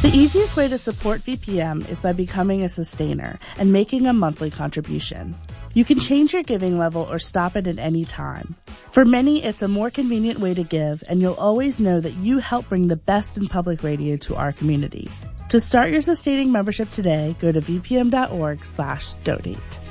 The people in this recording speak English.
The easiest way to support VPM is by becoming a sustainer and making a monthly contribution. You can change your giving level or stop it at any time. For many, it's a more convenient way to give, and you'll always know that you help bring the best in public radio to our community. To start your sustaining membership today, go to vpm.org/donate.